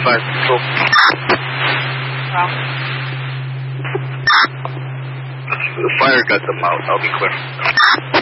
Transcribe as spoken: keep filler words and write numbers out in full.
Five control. Wrong. The fire got them out. I'll be clear.